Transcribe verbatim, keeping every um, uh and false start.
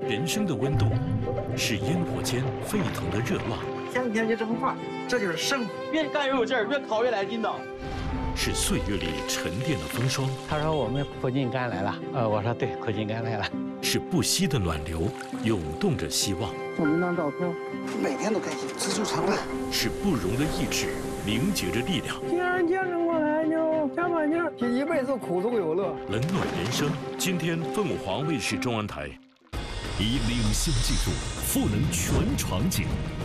人生的温度，是烟火间沸腾的热浪。 天天就这么干，这就是生活。 越干越有劲儿，越烤越来劲道。 是岁月里沉淀的风霜。 他说我们苦尽甘来了，呃，我说对，苦尽甘来了。 是不息的暖流，涌动着希望。 我们当照片，每天都开心，知足常乐。 是不容的意志，凝结着力量。 既然坚持过来，就加把劲儿，一辈子苦中有乐。 冷暖人生，今天凤凰卫视中文台。 以领先技术赋能全场景，